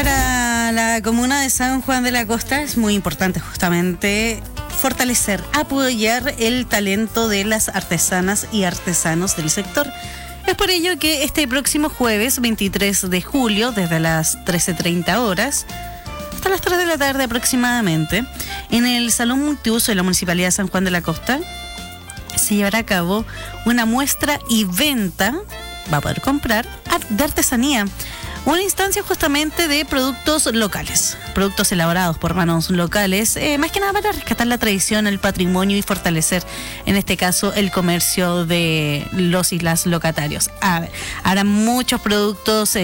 Para la comuna de San Juan de la Costa es muy importante justamente fortalecer, apoyar el talento de las artesanas y artesanos del sector. Es por ello que este próximo jueves 23 de julio, desde las 13:30 horas hasta las 3 de la tarde aproximadamente, en el Salón Multiuso de la Municipalidad de San Juan de la Costa, se llevará a cabo una muestra y venta, va a poder comprar, de artesanía. Una instancia justamente de productos locales, productos elaborados por manos locales, más que nada para rescatar la tradición, el patrimonio y fortalecer, en este caso, el comercio de los y las locatarios. A ver, habrá muchos productos,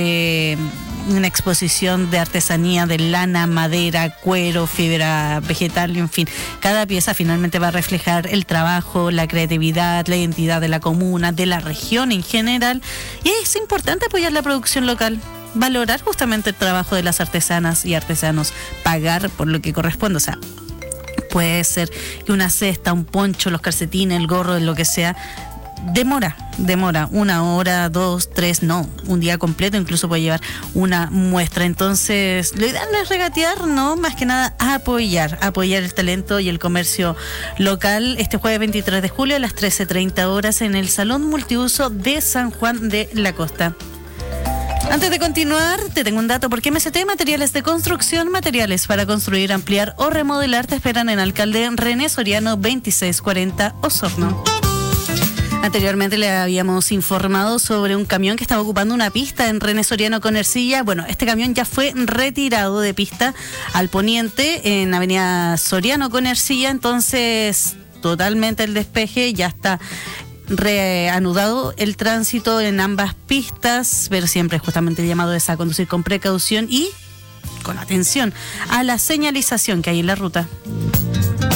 una exposición de artesanía de lana, madera, cuero, fibra vegetal, en fin. Cada pieza finalmente va a reflejar el trabajo, la creatividad, la identidad de la comuna, de la región en general. Y es importante apoyar la producción local. Valorar justamente el trabajo de las artesanas y artesanos, pagar por lo que corresponde, o sea, puede ser que una cesta, un poncho, los calcetines, el gorro, lo que sea, demora 1 hora, 2, 3, no, un día completo, incluso puede llevar una muestra. Entonces, lo ideal no es regatear, no, más que nada apoyar el talento y el comercio local este jueves 23 de julio a las 13:30 horas en el Salón Multiuso de San Juan de la Costa. Antes de continuar, te tengo un dato, porque MST Materiales de Construcción, materiales para construir, ampliar o remodelar, te esperan en Alcalde René Soriano 2640 Osorno. Anteriormente le habíamos informado sobre un camión que estaba ocupando una pista en René Soriano con Ercilla. Bueno, este camión ya fue retirado de pista al poniente en Avenida Soriano con Ercilla, entonces totalmente el despeje ya está reanudado el tránsito en ambas pistas, pero siempre justamente el llamado es a conducir con precaución y con atención a la señalización que hay en la ruta.